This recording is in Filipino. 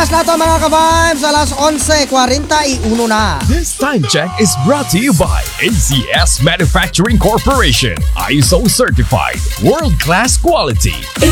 oras na to mga ka-vibes, alas 11:41 na. This time check is brought to you by ACS Manufacturing Corporation. ISO certified, world-class quality.